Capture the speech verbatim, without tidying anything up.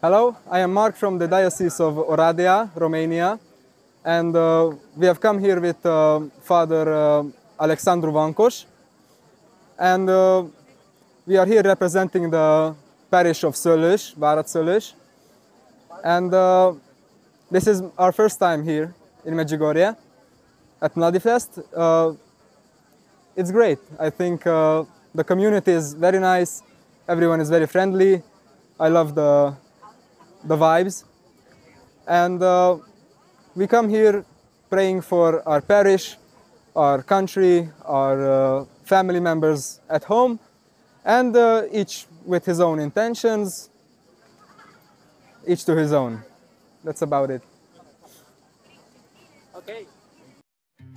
Hello, I am Mark from the Diocese of Oradea, Romania, and uh, we have come here with uh, Father uh, Alexandru Vancos, and uh, we are here representing the parish of Szőlős, Várad Szőlős, and uh, this is our first time here in Medjugorje at Mladifest. Uh, it's great. I think uh, the community is very nice, everyone is very friendly. I love the the vibes, and uh, we come here praying for our parish, our country, our uh, family members at home, and uh, each with his own intentions, each to his own. That's about it. Okay.